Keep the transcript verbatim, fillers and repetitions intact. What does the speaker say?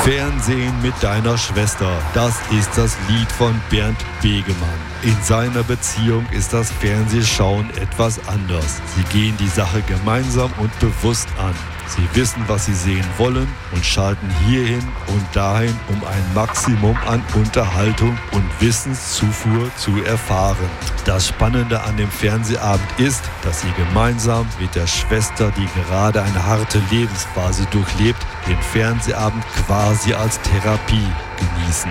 Fernsehen mit deiner Schwester, das ist das Lied von Bernd Begemann. In seiner Beziehung ist das Fernsehschauen etwas anders. Sie gehen die Sache gemeinsam und bewusst an. Sie wissen, was sie sehen wollen und schalten hierhin und dahin, um ein Maximum an Unterhaltung und Wissenszufuhr zu erfahren. Das Spannende an dem Fernsehabend ist, dass sie gemeinsam mit der Schwester, die gerade eine harte Lebensphase durchlebt, den Fernsehabend quasi als Therapie genießen.